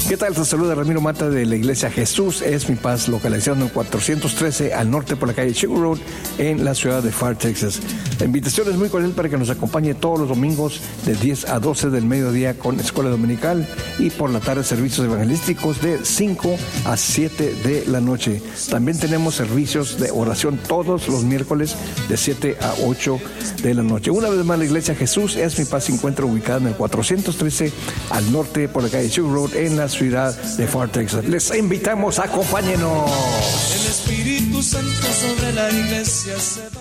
¿Qué tal? Te saluda Ramiro Mata de la Iglesia Jesús es mi paz, localizado en el 413 al norte por la calle Sugar Road en la ciudad de Pharr, Texas. La invitación es muy cordial para que nos acompañe todos los domingos de 10 a 12 del mediodía con escuela dominical y por la tarde servicios evangelísticos de 5 a 7 de la noche. También tenemos servicios de oración todos los miércoles de 7 a 8 de la noche. Una vez más, la Iglesia Jesús es mi paz se encuentra ubicada en el 413 al norte por la calle Sugar Road en la ciudad de Pharr, Texas. Les invitamos, acompáñenos. El Espíritu Santo sobre la iglesia se va.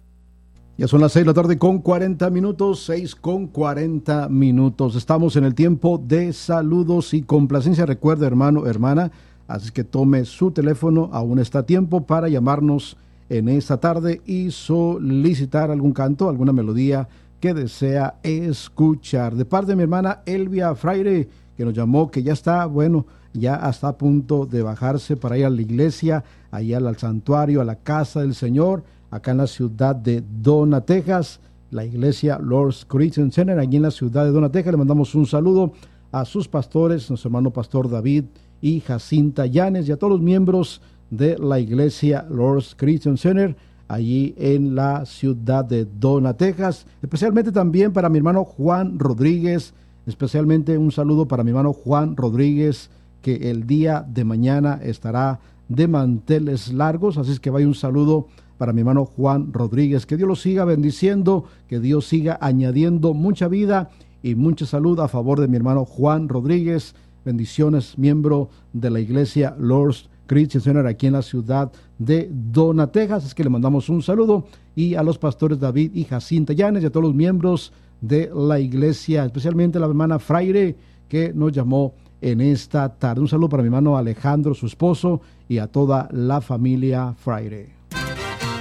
Ya son las 6 de la tarde con 40 minutos, 6 con 40 minutos. Estamos en el tiempo de saludos y complacencia. Recuerda, hermano, hermana, así que tome su teléfono, aún está a tiempo para llamarnos en esta tarde y solicitar algún canto, alguna melodía que desea escuchar. De parte de mi hermana Elvia Fraire, que nos llamó, que ya está, ya está a punto de bajarse para ir a la iglesia, allá al santuario, a la casa del Señor, acá en la ciudad de Donna, Texas, la iglesia Lord's Christian Center, allí en la ciudad de Donna, Texas. Le mandamos un saludo a sus pastores, nuestro hermano pastor David y Jacinta Llanes, y a todos los miembros de la iglesia Lord's Christian Center, allí en la ciudad de Donna, Texas. Especialmente también para mi hermano Juan Rodríguez, especialmente un saludo para mi hermano Juan Rodríguez, que el día de mañana estará de manteles largos, así es que vaya un saludo para mi hermano Juan Rodríguez. Que Dios lo siga bendiciendo, que Dios siga añadiendo mucha vida y mucha salud a favor de mi hermano Juan Rodríguez. Bendiciones, miembro de la iglesia Lord's Christian Center aquí en la ciudad de Donna, Texas. Es que le mandamos un saludo, y a los pastores David y Jacinta Llanes y a todos los miembros de la iglesia, especialmente la hermana Fraire que nos llamó en esta tarde. Un saludo para mi hermano Alejandro, su esposo, y a toda la familia Fraire.